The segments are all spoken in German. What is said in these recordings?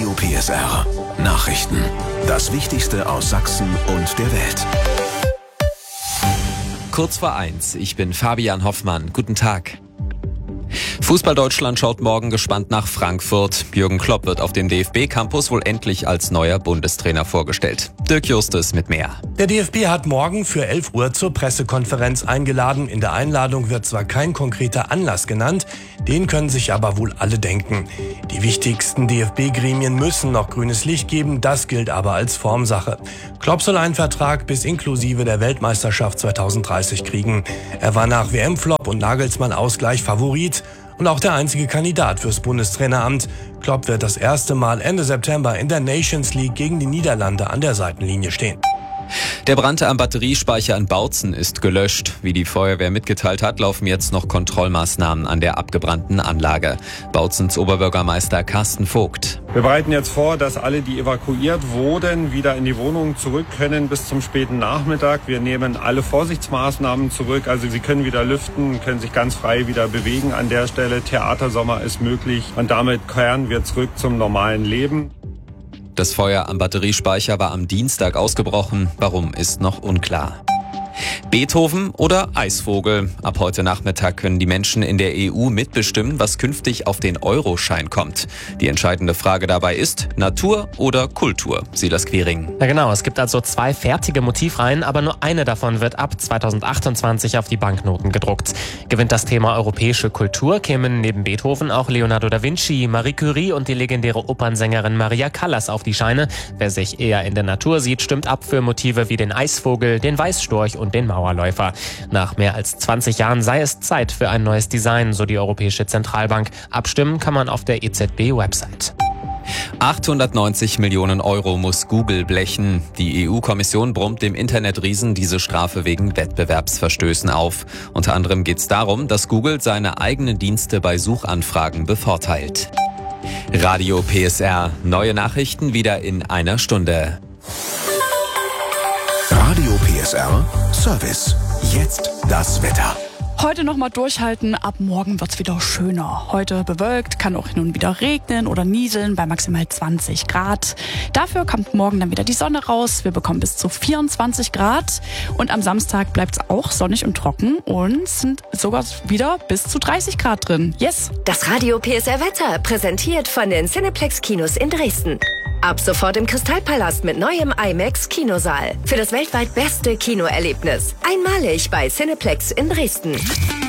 Radio PSR. Nachrichten. Das Wichtigste aus Sachsen und der Welt. Kurz vor 1. Ich bin Fabian Hoffmann. Guten Tag. Fußball-Deutschland schaut morgen gespannt nach Frankfurt. Jürgen Klopp wird auf dem DFB-Campus wohl endlich als neuer Bundestrainer vorgestellt. Dirk Justus mit mehr. Der DFB hat morgen für 11 Uhr zur Pressekonferenz eingeladen. In der Einladung wird zwar kein konkreter Anlass genannt, den können sich aber wohl alle denken. Die wichtigsten DFB-Gremien müssen noch grünes Licht geben, das gilt aber als Formsache. Klopp soll einen Vertrag bis inklusive der Weltmeisterschaft 2030 kriegen. Er war nach WM-Flop und Nagelsmann-Ausgleich Favorit und auch der einzige Kandidat fürs Bundestraineramt. Klopp wird das erste Mal Ende September in der Nations League gegen die Niederlande an der Seitenlinie stehen. Der Brand am Batteriespeicher in Bautzen ist gelöscht. Wie die Feuerwehr mitgeteilt hat, laufen jetzt noch Kontrollmaßnahmen an der abgebrannten Anlage. Bautzens Oberbürgermeister Carsten Vogt. Wir bereiten jetzt vor, dass alle, die evakuiert wurden, wieder in die Wohnungen zurück können bis zum späten Nachmittag. Wir nehmen alle Vorsichtsmaßnahmen zurück. Also sie können wieder lüften, können sich ganz frei wieder bewegen an der Stelle. Theatersommer ist möglich und damit kehren wir zurück zum normalen Leben. Das Feuer am Batteriespeicher war am Dienstag ausgebrochen. Warum, ist noch unklar. Beethoven oder Eisvogel? Ab heute Nachmittag können die Menschen in der EU mitbestimmen, was künftig auf den Euroschein kommt. Die entscheidende Frage dabei ist Natur oder Kultur. Silas Quiring. Ja genau, es gibt also 2 fertige Motivreihen, aber nur eine davon wird ab 2028 auf die Banknoten gedruckt. Gewinnt das Thema europäische Kultur, kämen neben Beethoven auch Leonardo da Vinci, Marie Curie und die legendäre Opernsängerin Maria Callas auf die Scheine. Wer sich eher in der Natur sieht, stimmt ab für Motive wie den Eisvogel, den Weißstorch und den Mauerläufer. Nach mehr als 20 Jahren sei es Zeit für ein neues Design, so die Europäische Zentralbank. Abstimmen kann man auf der EZB-Website. 890 Millionen Euro muss Google blechen. Die EU-Kommission brummt dem Internetriesen diese Strafe wegen Wettbewerbsverstößen auf. Unter anderem geht es darum, dass Google seine eigenen Dienste bei Suchanfragen bevorteilt. Radio PSR. Neue Nachrichten wieder in einer Stunde. Radio PSR Service. Jetzt das Wetter. Heute nochmal durchhalten, ab morgen wird's wieder schöner. Heute bewölkt, kann auch hin und wieder regnen oder nieseln bei maximal 20 Grad. Dafür kommt morgen dann wieder die Sonne raus. Wir bekommen bis zu 24 Grad. Und am Samstag bleibt's auch sonnig und trocken und sind sogar wieder bis zu 30 Grad drin. Yes! Das Radio PSR Wetter, präsentiert von den Cineplex Kinos in Dresden. Ab sofort im Kristallpalast mit neuem IMAX Kinosaal. Für das weltweit beste Kinoerlebnis. Einmalig bei Cineplex in Dresden.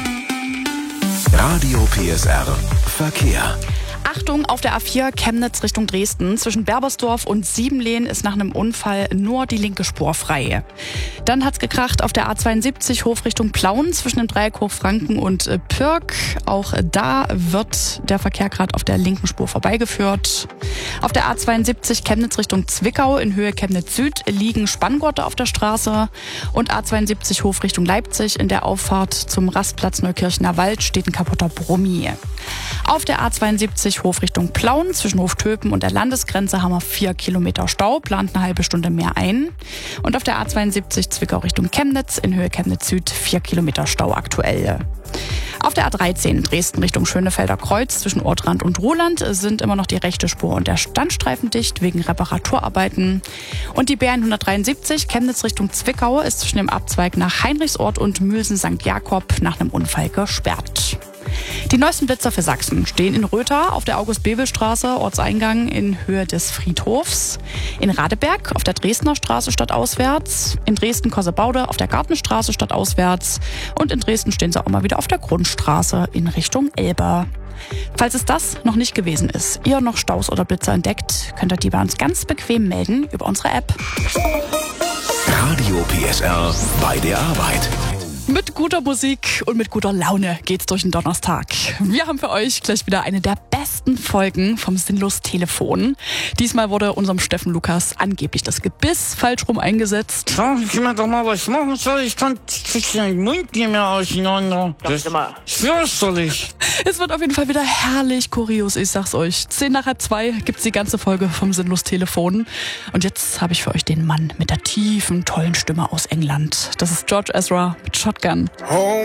Radio PSR Verkehr. Achtung, auf der A4 Chemnitz Richtung Dresden. Zwischen Berbersdorf und Siebenlehn ist nach einem Unfall nur die linke Spur frei. Dann hat's gekracht auf der A72 Hof Richtung Plauen zwischen dem Dreieck Hochfranken und Pirk. Auch da wird der Verkehr gerade auf der linken Spur vorbeigeführt. Auf der A72 Chemnitz Richtung Zwickau in Höhe Chemnitz Süd liegen Spanngurte auf der Straße. Und A72 Hof Richtung Leipzig in der Auffahrt zum Rastplatz Neukirchener Wald steht ein kaputter Brummi. Auf der A72 Hof Richtung Plauen zwischen Hoftöpen und der Landesgrenze haben wir 4 Kilometer Stau, plant eine halbe Stunde mehr ein. Und auf der A72 Zwickau Richtung Chemnitz in Höhe Chemnitz Süd 4 Kilometer Stau aktuell. Auf der A13 Dresden Richtung Schönefelder Kreuz zwischen Ortrand und Roland sind immer noch die rechte Spur und der Standstreifen dicht wegen Reparaturarbeiten. Und die B173 Chemnitz Richtung Zwickau ist zwischen dem Abzweig nach Heinrichsort und Mülsen St. Jakob nach einem Unfall gesperrt. Die neuesten Blitzer für Sachsen stehen in Röther auf der August-Bebel-Straße, Ortseingang in Höhe des Friedhofs, in Radeberg auf der Dresdner Straße stadtauswärts, in Dresden-Kossebaude auf der Gartenstraße stadtauswärts und in Dresden stehen sie auch mal wieder auf der Grundstraße in Richtung Elbe. Falls es das noch nicht gewesen ist, ihr noch Staus oder Blitzer entdeckt, könnt ihr die bei uns ganz bequem melden über unsere App. Radio PSR bei der Arbeit. Mit guter Musik und mit guter Laune geht's durch den Donnerstag. Wir haben für euch gleich wieder eine der besten Folgen vom Sinnlos-Telefon. Diesmal wurde unserem Steffen Lukas angeblich das Gebiss falsch rum eingesetzt. Sag ich mir doch mal, was ich machen soll. Ich krieg den Mund nicht mehr auseinander. Das ist fürchterlich. Es wird auf jeden Fall wieder herrlich kurios, ich sag's euch. 10:02 gibt's die ganze Folge vom Sinnlos-Telefon. Und jetzt habe ich für euch den Mann mit der tiefen, tollen Stimme aus England. Das ist George Ezra mit Shotgun. Home.